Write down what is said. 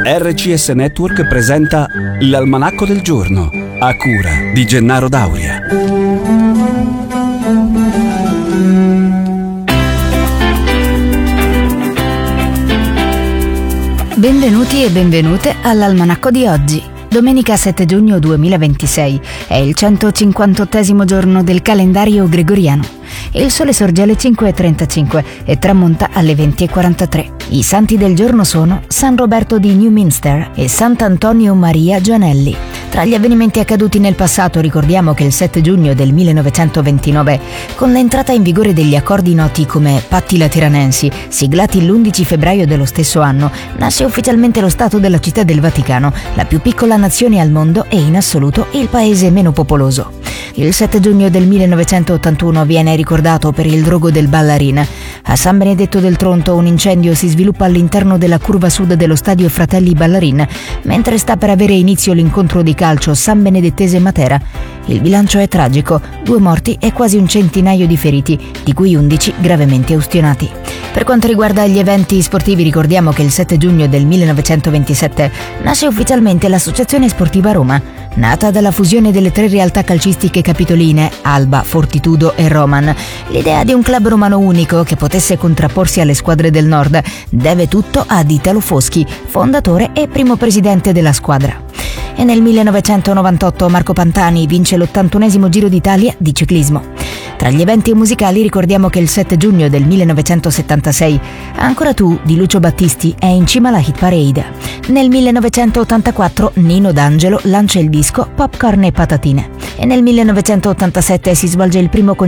RCS Network presenta l'Almanacco del Giorno, a cura di Gennaro Dauria. Benvenuti e benvenute all'Almanacco di oggi. Domenica 7 giugno 2026 è il 158° giorno del calendario gregoriano. Il sole sorge alle 5:35 e tramonta alle 20:43. I santi del giorno sono San Roberto di Newminster e Sant'Antonio Maria Gianelli. Tra gli avvenimenti accaduti nel passato ricordiamo che il 7 giugno del 1929, con l'entrata in vigore degli accordi noti come Patti Lateranensi, siglati l'11 febbraio dello stesso anno, nasce ufficialmente lo Stato della Città del Vaticano, la più piccola nazione al mondo e in assoluto il paese meno popoloso. Il 7 giugno del 1981 viene ricordato per il drogo del Ballarin. A San Benedetto del Tronto un incendio si sviluppa all'interno della curva sud dello stadio Fratelli Ballarin, mentre sta per avere inizio l'incontro di calcio San Benedettese Matera. Il bilancio è tragico, 2 morti e quasi un centinaio di feriti, di cui 11 gravemente ustionati. Per quanto riguarda gli eventi sportivi ricordiamo che il 7 giugno del 1927 nasce ufficialmente l'Associazione Sportiva Roma, nata dalla fusione delle 3 realtà calcistiche capitoline, Alba, Fortitudo e Roman. L'idea di un club romano unico che potesse contrapporsi alle squadre del nord deve tutto ad Italo Foschi, fondatore e primo presidente della squadra. E nel 1998 Marco Pantani vince l'81° Giro d'Italia di ciclismo. Tra gli eventi musicali ricordiamo che il 7 giugno del 1976 Ancora tu di Lucio Battisti è in cima alla hit parade. Nel 1984 Nino D'Angelo lancia il disco Popcorn e patatine. E nel 1987 si svolge il primo